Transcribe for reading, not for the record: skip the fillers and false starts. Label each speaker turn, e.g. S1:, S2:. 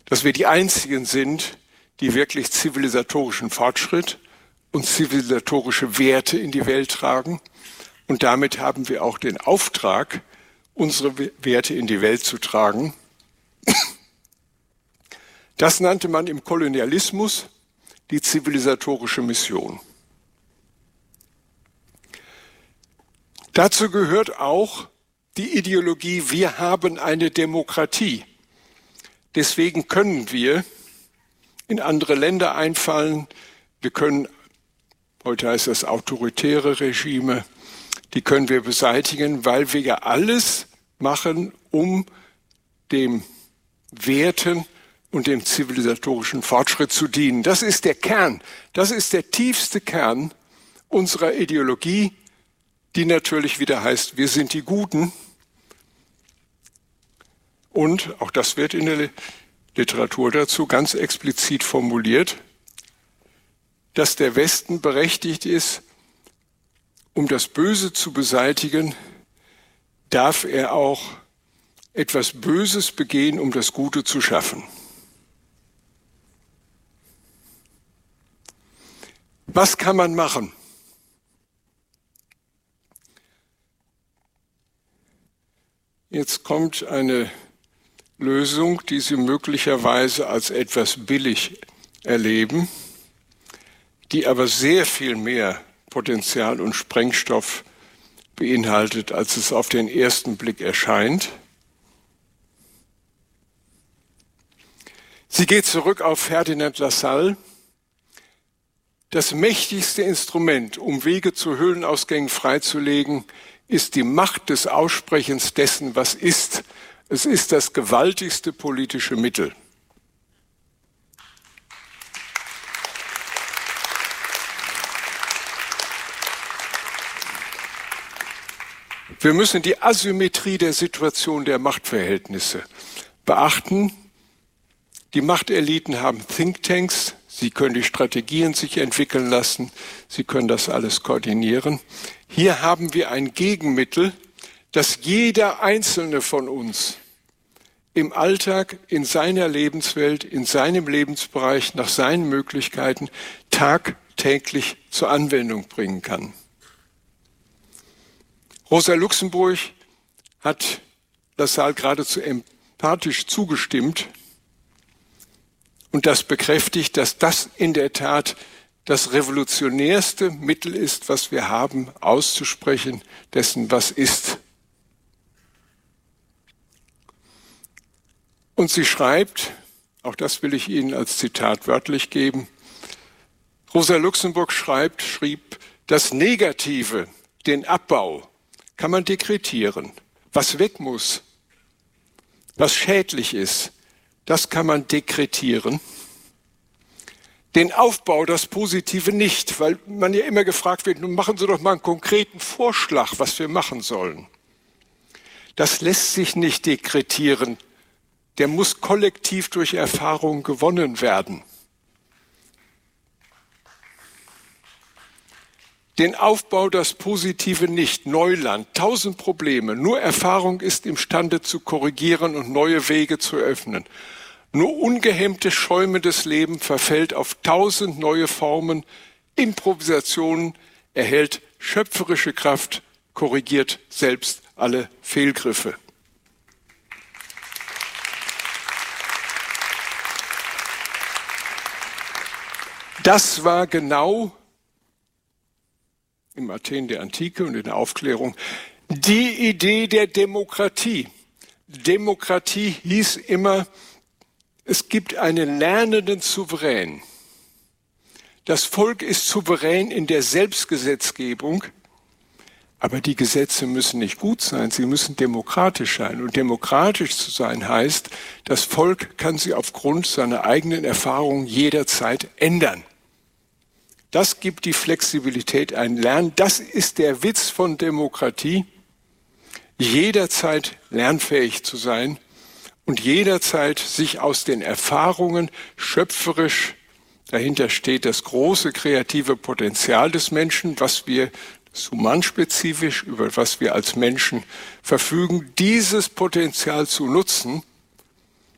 S1: dass wir die Einzigen sind, die wirklich zivilisatorischen Fortschritt und zivilisatorische Werte in die Welt tragen. Und damit haben wir auch den Auftrag, unsere Werte in die Welt zu tragen. Das nannte man im Kolonialismus die zivilisatorische Mission. Dazu gehört auch die Ideologie, wir haben eine Demokratie. Deswegen können wir in andere Länder einfallen. Wir können, heute heißt das autoritäre Regime, die können wir beseitigen, weil wir ja alles machen, um dem Werten und dem zivilisatorischen Fortschritt zu dienen. Das ist der Kern, das ist der tiefste Kern unserer Ideologie, die natürlich wieder heißt, wir sind die Guten. Und auch das wird in der Literatur dazu ganz explizit formuliert, dass der Westen berechtigt ist, um das Böse zu beseitigen, darf er auch etwas Böses begehen, um das Gute zu schaffen. Was kann man machen? Jetzt kommt eine Lösung, die Sie möglicherweise als etwas billig erleben, die aber sehr viel mehr Potenzial und Sprengstoff beinhaltet, als es auf den ersten Blick erscheint. Sie geht zurück auf Ferdinand Lassalle. Das mächtigste Instrument, um Wege zu Höhlenausgängen freizulegen, ist die Macht des Aussprechens dessen, was ist. Es ist das gewaltigste politische Mittel. Wir müssen die Asymmetrie der Situation der Machtverhältnisse beachten. Die Machteliten haben Thinktanks, sie können die Strategien sich entwickeln lassen, sie können das alles koordinieren. Hier haben wir ein Gegenmittel, das jeder Einzelne von uns im Alltag, in seiner Lebenswelt, in seinem Lebensbereich, nach seinen Möglichkeiten tagtäglich zur Anwendung bringen kann. Rosa Luxemburg hat Lassalle geradezu empathisch zugestimmt und das bekräftigt, dass das in der Tat das revolutionärste Mittel ist, was wir haben, auszusprechen dessen, was ist. Und sie schreibt, auch das will ich Ihnen als Zitat wörtlich geben, Rosa Luxemburg schrieb, das Negative, den Abbau, kann man dekretieren. Was weg muss, was schädlich ist, das kann man dekretieren. Den Aufbau, das Positive nicht, weil man ja immer gefragt wird, nun machen Sie doch mal einen konkreten Vorschlag, was wir machen sollen. Das lässt sich nicht dekretieren. Der muss kollektiv durch Erfahrung gewonnen werden. Den Aufbau, das Positive nicht, Neuland, 1000 Probleme. Nur Erfahrung ist imstande zu korrigieren und neue Wege zu öffnen. Nur ungehemmtes, schäumendes Leben verfällt auf 1000 neue Formen. Improvisationen erhält schöpferische Kraft, korrigiert selbst alle Fehlgriffe. Das war genau im Athen der Antike und in der Aufklärung die Idee der Demokratie. Demokratie hieß immer, es gibt einen lernenden Souverän. Das Volk ist souverän in der Selbstgesetzgebung, aber die Gesetze müssen nicht gut sein, sie müssen demokratisch sein. Und demokratisch zu sein heißt, das Volk kann sie aufgrund seiner eigenen Erfahrungen jederzeit ändern. Das gibt die Flexibilität, ein Lernen. Das ist der Witz von Demokratie, jederzeit lernfähig zu sein und jederzeit sich aus den Erfahrungen schöpferisch, dahinter steht das große kreative Potenzial des Menschen, was wir humanspezifisch, über was wir als Menschen verfügen, dieses Potenzial zu nutzen